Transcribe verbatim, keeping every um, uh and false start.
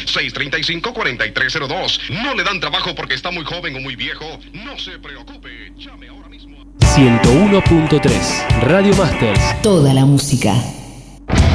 seis tres cinco, cuatro tres cero dos. No le dan trabajo porque está muy joven o muy viejo. No se preocupe. Llame ahora mismo. ciento uno punto tres Radio Masters. Toda la música.